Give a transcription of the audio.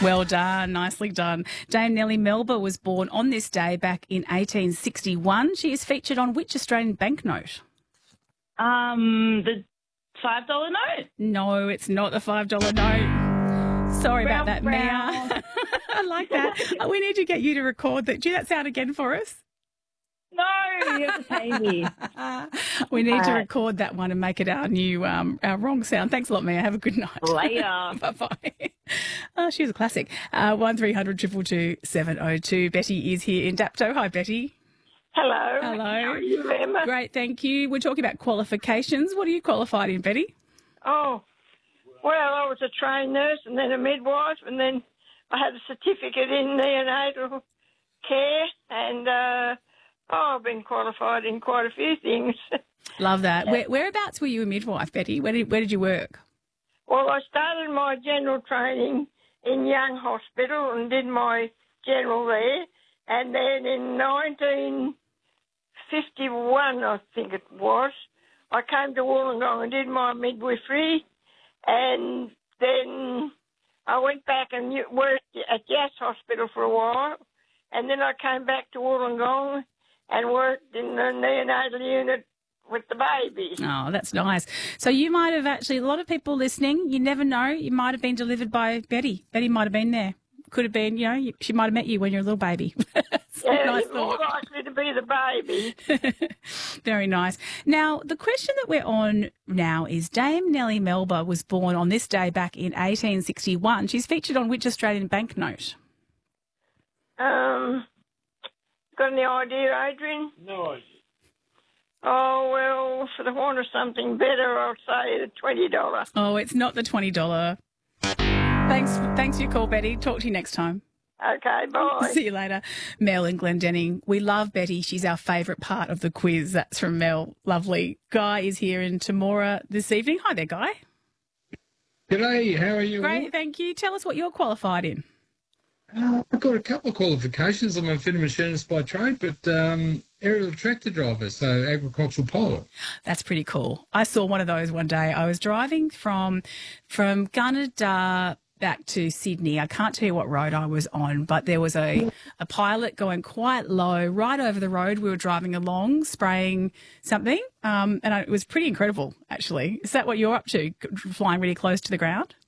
Well done, nicely done. Dame Nellie Melba was born on this day back in 1861. She is featured on which Australian banknote? The $5 note. No, it's not the $5 note. Sorry about that, Mia. I like that. We need to get you to record that. Do that sound again for us? No, you have to pay me. We need to record that one and make it our new our wrong sound. Thanks a lot, Mia. Have a good night. Later. Bye-bye. Oh, she was a classic. 1300 222 702. Betty is here in Dapto. Hi, Betty. Hello. Hello. How are you, Emma? Great, thank you. We're talking about qualifications. What are you qualified in, Betty? Oh, well, I was a trained nurse and then a midwife, and then I had a certificate in neonatal care, and I've been qualified in quite a few things. Love that. Whereabouts were you a midwife, Betty? Where did you work? Well, I started my general training in Young Hospital and did my general there, and then in 1951, I think it was, I came to Wollongong and did my midwifery, and then I went back and worked at Yass Hospital for a while, and then I came back to Wollongong and worked in the neonatal unit with the babies. Oh, that's nice. So you might have actually, a lot of people listening, you never know, you might have been delivered by Betty. Betty might have been there. Could have been, she might have met you when you were a little baby. Yeah, nice more likely to be the baby. Very nice. Now, the question that we're on now is Dame Nellie Melba was born on this day back in 1861. She's featured on which Australian banknote? Got any idea, Adrian? No idea. Oh, well, for the want of something better, I'll say the $20. Oh, it's not the $20. Thanks for your call, Betty. Talk to you next time. Okay, bye. See you later. Mel in Glendenning. We love Betty. She's our favourite part of the quiz. That's from Mel. Lovely. Guy is here in Temora this evening. Hi there, Guy. G'day, how are you? Great, thank you. Tell us what you're qualified in. I've got a couple of qualifications. I'm a fitter machinist by trade, but aerial tractor driver, so agricultural pilot. That's pretty cool. I saw one of those one day. I was driving from Gunnedah back to Sydney. I can't tell you what road I was on, but there was a pilot going quite low right over the road. We were driving along, spraying something, and it was pretty incredible, actually. Is that what you're up to, flying really close to the ground?